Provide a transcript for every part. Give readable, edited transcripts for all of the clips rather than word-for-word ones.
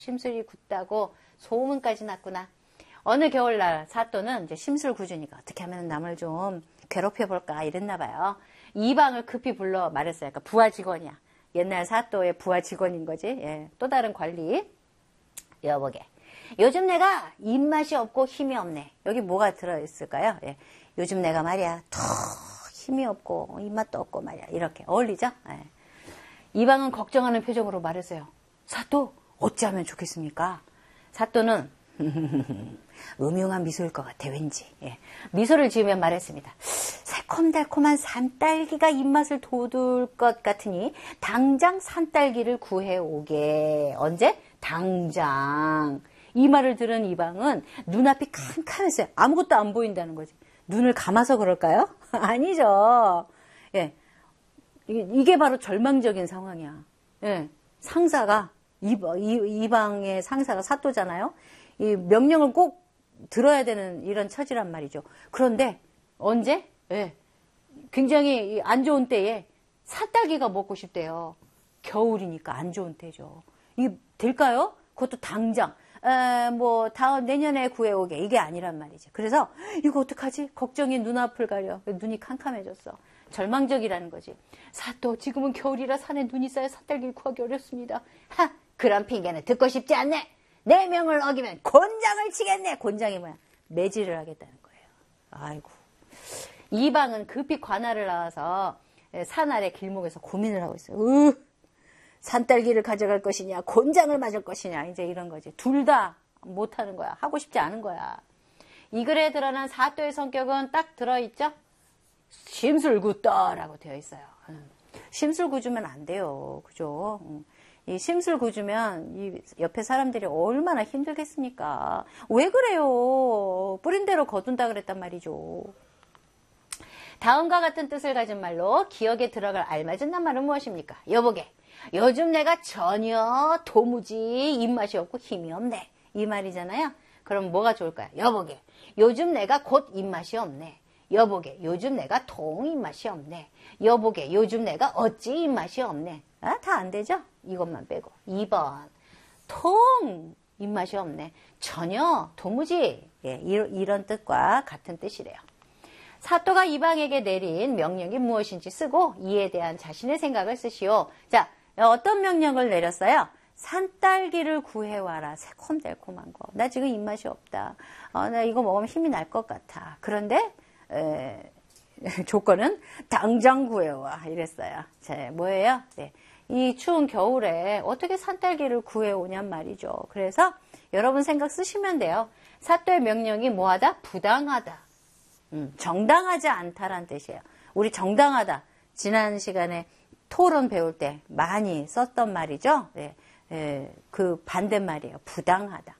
심술이 굳다고 소문까지 났구나. 어느 겨울날 사또는 이제 심술궂으니까 어떻게 하면 남을 좀 괴롭혀볼까 이랬나 봐요. 이방을 급히 불러 말했어요. 그러니까 부하 직원이야. 옛날 사또의 부하 직원인 거지. 예, 또 다른 관리. 여보게. 요즘 내가 입맛이 없고 힘이 없네. 여기 뭐가 들어있을까요? 예, 요즘 내가 말이야. 더 힘이 없고 입맛도 없고 말이야. 이렇게 어울리죠? 예. 이방은 걱정하는 표정으로 말했어요. 사또 어찌하면 좋겠습니까? 사또는 음흉한 미소일 것 같아 왠지. 예. 미소를 지으며 말했습니다. 새콤달콤한 산딸기가 입맛을 돋울 것 같으니 당장 산딸기를 구해오게. 언제? 당장. 이 말을 들은 이방은 눈앞이 캄캄했어요. 아무것도 안 보인다는 거지. 눈을 감아서 그럴까요? 아니죠. 예. 이게 바로 절망적인 상황이야. 예. 상사가 이방의 상사가 사또잖아요. 이 명령을 꼭 들어야 되는 이런 처지란 말이죠. 그런데 언제? 예. 굉장히 안 좋은 때에 산딸기가 먹고 싶대요. 겨울이니까 안 좋은 때죠. 이 될까요? 그것도 당장. 다음 내년에 구해오게. 이게 아니란 말이죠. 그래서 이거 어떡하지? 걱정이 눈앞을 가려. 눈이 캄캄해졌어. 절망적이라는 거지. 사또 지금은 겨울이라 산에 눈이 쌓여 산딸기를 구하기 어렵습니다. 하! 그런 핑계는 듣고 싶지 않네. 내 명을 어기면 곤장을 치겠네. 곤장이 뭐야? 매질을 하겠다는 거예요. 아이고. 이방은 급히 관할을 나와서 산 아래 길목에서 고민을 하고 있어요. 산딸기를 가져갈 것이냐, 곤장을 맞을 것이냐, 이제 이런 거지. 둘 다 못하는 거야. 하고 싶지 않은 거야. 이 글에 드러난 사또의 성격은 딱 들어있죠? 심술궂다라고 되어 있어요. 심술궂으면 안 돼요. 그죠? 이 심술궂으면 이 옆에 사람들이 얼마나 힘들겠습니까? 왜 그래요? 뿌린 대로 거둔다 그랬단 말이죠. 다음과 같은 뜻을 가진 말로 기억에 들어갈 알맞은 낱말은 무엇입니까? 여보게. 요즘 내가 전혀 도무지 입맛이 없고 힘이 없네. 이 말이잖아요. 그럼 뭐가 좋을까요? 여보게. 요즘 내가 곧 입맛이 없네. 여보게. 요즘 내가 통 입맛이 없네. 여보게. 요즘 내가 어찌 입맛이 없네. 다 안 되죠? 이것만 빼고. 2번. 통 입맛이 없네. 전혀 도무지. 예, 이런 뜻과 같은 뜻이래요. 사또가 이방에게 내린 명령이 무엇인지 쓰고 이에 대한 자신의 생각을 쓰시오. 자, 어떤 명령을 내렸어요? 산딸기를 구해와라. 새콤달콤한 거. 나 지금 입맛이 없다. 나 이거 먹으면 힘이 날 것 같아. 그런데 조건은 당장 구해와. 이랬어요. 자, 뭐예요? 네. 이 추운 겨울에 어떻게 산딸기를 구해오냔 말이죠. 그래서 여러분 생각 쓰시면 돼요. 사또의 명령이 뭐하다? 부당하다. 정당하지 않다란 뜻이에요. 우리 정당하다. 지난 시간에 토론 배울 때 많이 썼던 말이죠. 네, 그 반대말이에요. 부당하다.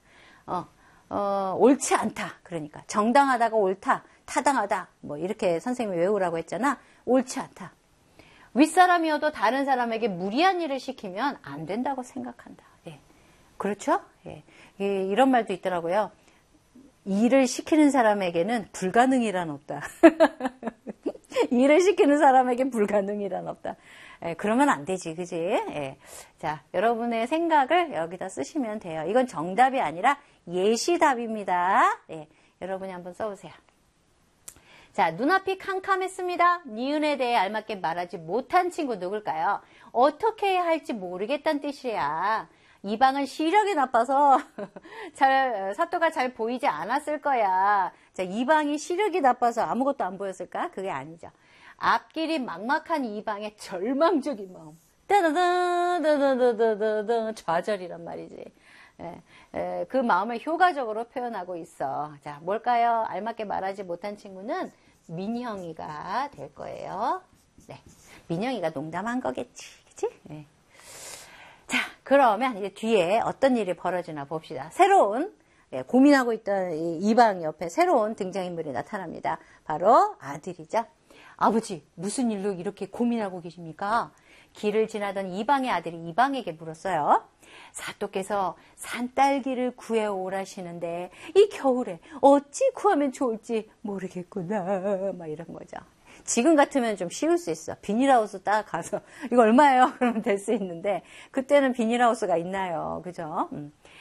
옳지 않다. 그러니까 정당하다가 옳다, 타당하다. 뭐 이렇게 선생님이 외우라고 했잖아. 옳지 않다. 윗사람이어도 다른 사람에게 무리한 일을 시키면 안 된다고 생각한다. 예. 그렇죠? 예. 이런 말도 있더라고요. 일을 시키는 사람에게는 불가능이란 없다. 일을 시키는 사람에게 불가능이란 없다. 예, 그러면 안 되지, 그지? 예. 자, 여러분의 생각을 여기다 쓰시면 돼요. 이건 정답이 아니라 예시답입니다. 예, 여러분이 한번 써보세요. 자, 눈앞이 캄캄했습니다. 니은에 대해 알맞게 말하지 못한 친구 누굴까요? 어떻게 해야 할지 모르겠다는 뜻이야. 이방은 시력이 나빠서 사또가 잘 보이지 않았을 거야. 자, 이방이 시력이 나빠서 아무것도 안 보였을까? 그게 아니죠. 앞길이 막막한 이방의 절망적인 마음. 따다다다다다다다 좌절이란 말이지. 그 마음을 효과적으로 표현하고 있어. 자, 뭘까요? 알맞게 말하지 못한 친구는 민형이가 될 거예요. 네, 민형이가 농담한 거겠지, 그치? 네. 자, 그러면 이제 뒤에 어떤 일이 벌어지나 봅시다. 새로운 고민하고 있던 이방 옆에 새로운 등장인물이 나타납니다. 바로 아들이죠. 아버지, 무슨 일로 이렇게 고민하고 계십니까? 길을 지나던 이방의 아들이 이방에게 물었어요. 사또께서 산딸기를 구해오라시는데 이 겨울에 어찌 구하면 좋을지 모르겠구나. 막 이런 거죠. 지금 같으면 좀 쉬울 수 있어. 비닐하우스 딱 가서 이거 얼마예요? 그러면 될 수 있는데 그때는 비닐하우스가 있나요? 그죠?